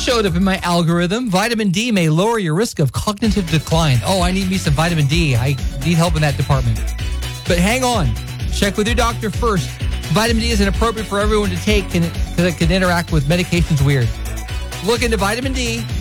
just showed up in my algorithm. Vitamin D may lower your risk of cognitive decline. Oh, I need me some vitamin D. I need help in that department. But hang on. Check with your doctor first. Vitamin D isn't appropriate for everyone to take because it can interact with medications weird. Look into vitamin D